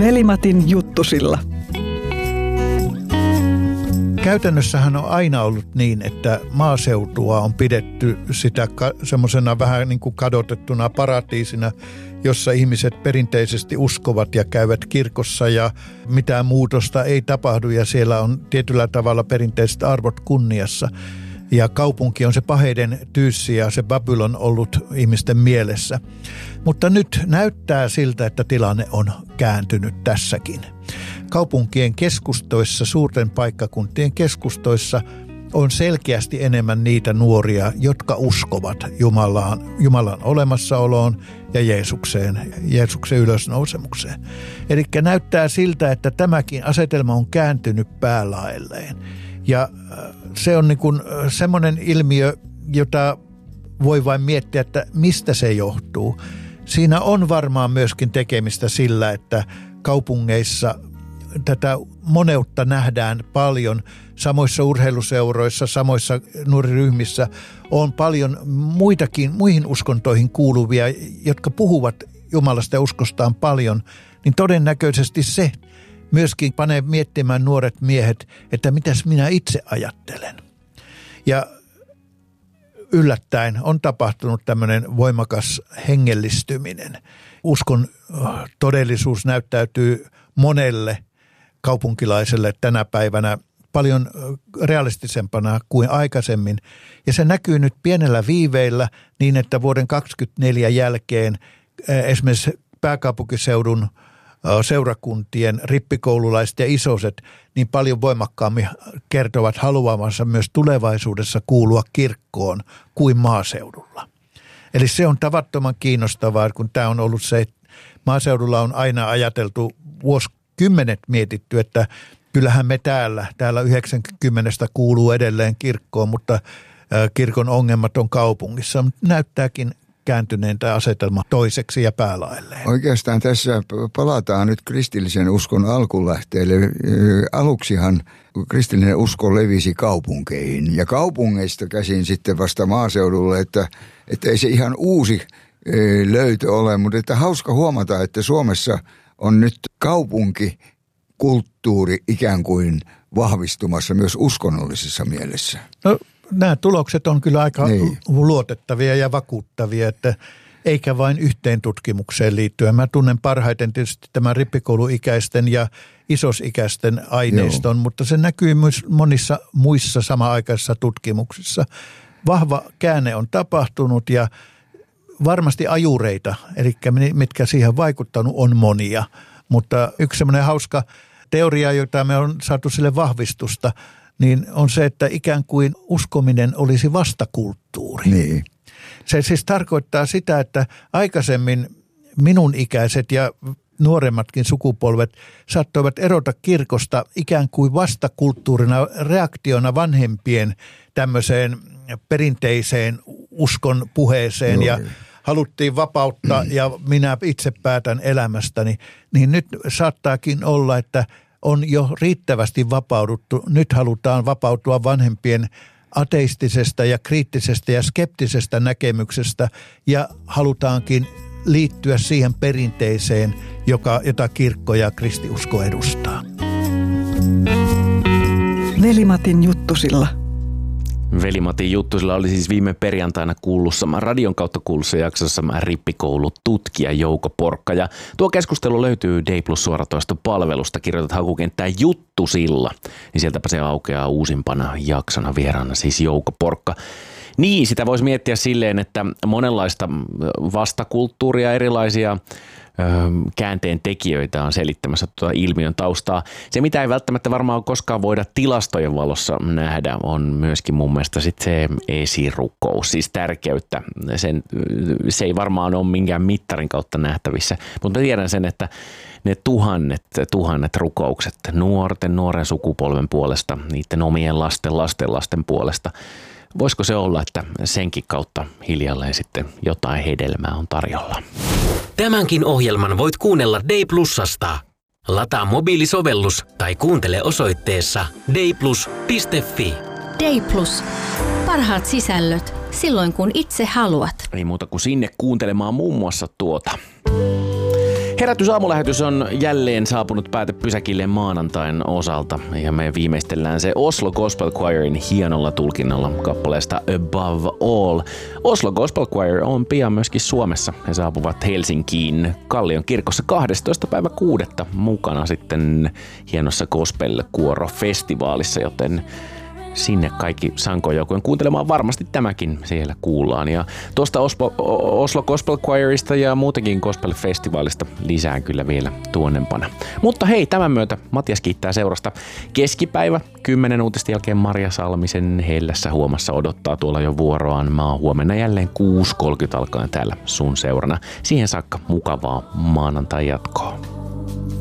Veli-Matin juttusilla. Käytännössähän on aina ollut niin, että maaseutua on pidetty sitä semmoisena vähän niin kuin kadotettuna paratiisina, jossa ihmiset perinteisesti uskovat ja käyvät kirkossa ja mitään muutosta ei tapahdu ja siellä on tietyllä tavalla perinteiset arvot kunniassa. Ja kaupunki on se paheiden tyyssi ja se Babylon ollut ihmisten mielessä. Mutta nyt näyttää siltä, että tilanne on kääntynyt tässäkin. Kaupunkien keskustoissa, suurten paikkakuntien keskustoissa on selkeästi enemmän niitä nuoria, jotka uskovat Jumalan olemassaoloon ja Jeesuksen ylösnousemukseen. Eli näyttää siltä, että tämäkin asetelma on kääntynyt päälaelleen. Ja se on niin kuin semmoinen ilmiö, jota voi vain miettiä, että mistä se johtuu. Siinä on varmaan myöskin tekemistä sillä, että kaupungeissa tätä moneutta nähdään paljon. Samoissa urheiluseuroissa, samoissa nuoriryhmissä on paljon muihin uskontoihin kuuluvia, jotka puhuvat Jumalasta ja uskostaan paljon, niin todennäköisesti se myöskin panee miettimään nuoret miehet, että mitäs minä itse ajattelen. Ja yllättäen on tapahtunut tämmöinen voimakas hengellistyminen. Uskon todellisuus näyttäytyy monelle kaupunkilaiselle tänä päivänä paljon realistisempana kuin aikaisemmin. Ja se näkyy nyt pienellä viiveillä niin, että vuoden 2024 jälkeen esimerkiksi pääkaupunkiseudun seurakuntien rippikoululaiset ja isoset niin paljon voimakkaammin kertovat haluavansa myös tulevaisuudessa kuulua kirkkoon kuin maaseudulla. Eli se on tavattoman kiinnostavaa, kun tämä on ollut se, että maaseudulla on aina ajateltu vuosikymmenet mietitty, että kyllähän me täällä 90 kuuluu edelleen kirkkoon, mutta kirkon ongelmat on kaupungissa. Näyttääkin kääntyneen tämä asetelma toiseksi ja päälaelleen. Oikeastaan tässä palataan nyt kristillisen uskon alkulähteelle. Aluksihan kristillinen usko levisi kaupunkeihin ja kaupungeista käsin sitten vasta maaseudulle, että ei se ihan uusi löytö ole, mutta että hauska huomata, että Suomessa on nyt kaupunkikulttuuri ikään kuin vahvistumassa myös uskonnollisessa mielessä. No, nämä tulokset on kyllä aika luotettavia ja vakuuttavia, että eikä vain yhteen tutkimukseen liittyen. Mä tunnen parhaiten tietysti tämän rippikouluikäisten ja isosikäisten aineiston, mutta se näkyy myös monissa muissa sama-aikaisissa tutkimuksissa. Vahva käänne on tapahtunut ja varmasti ajureita, eli mitkä siihen vaikuttanut, on monia. Mutta yksi semmoinen hauska teoria, jota me on saatu sille vahvistusta, niin on se, että ikään kuin uskominen olisi vastakulttuuri. Niin. Se siis tarkoittaa sitä, että aikaisemmin minun ikäiset ja nuoremmatkin sukupolvet saattoivat erota kirkosta ikään kuin vastakulttuurina, reaktiona vanhempien tämmöiseen perinteiseen uskon puheeseen ja haluttiin vapautta ja minä itse päätän elämästäni, niin nyt saattaakin olla, että on jo riittävästi vapauduttu. Nyt halutaan vapautua vanhempien ateistisesta ja kriittisestä ja skeptisestä näkemyksestä ja halutaankin liittyä siihen perinteiseen, jota kirkko ja kristiusko edustaa. Veli-Matin juttusilla. Veli-Matin juttusilla oli siis viime perjantaina radion kautta kuulussa jaksossa rippikoulututkija Jouko Porkka. Ja tuo keskustelu löytyy D+ suoratoistopalvelusta. Kirjoitat hakukenttään juttusilla, niin sieltäpä se aukeaa uusimpana jaksona vieraana siis Jouko Porkka. Niin, sitä voisi miettiä silleen, että monenlaista vastakulttuuria, erilaisia käänteen tekijöitä on selittämässä tuota ilmiön taustaa. Se, mitä ei välttämättä varmaan koskaan voida tilastojen valossa nähdä, on myöskin mun mielestä sit se esirukous, siis tärkeyttä. Se ei varmaan ole minkään mittarin kautta nähtävissä, mutta tiedän sen, että ne tuhannet rukoukset nuoren sukupolven puolesta, niiden omien lasten puolesta, voisiko se olla, että senkin kautta hiljalleen sitten jotain hedelmää on tarjolla? Tämänkin ohjelman voit kuunnella D+:sta. Lataa mobiilisovellus tai kuuntele osoitteessa dplus.fi. D+. Parhaat sisällöt silloin kun itse haluat. Ei muuta kuin sinne kuuntelemaan muun muassa tuota. Herätysaamulähetys on jälleen saapunut päätepysäkille maanantain osalta ja me viimeistellään se Oslo Gospel Choirin hienolla tulkinnalla kappaleesta Above All. Oslo Gospel Choir on pian myöskin Suomessa. He saapuvat Helsinkiin Kallion kirkossa 12.6. mukana sitten hienossa gospel-kuoro-festivaalissa, joten sinne kaikki Sanko-joukkueen kuuntelemaan varmasti tämäkin siellä kuullaan. Ja tuosta Oslo Gospel Choirista ja muutenkin gospel-festivaalista lisää kyllä vielä tuonnempana. Mutta hei, tämän myötä Matias kiittää seurasta. Keskipäivä 10 uutisten jälkeen Marja Salmisen Hellässä huomassa odottaa tuolla jo vuoroaan. Mä oon huomenna jälleen 6.30 alkaen täällä sun seurana. Siihen saakka mukavaa maanantai jatkoa.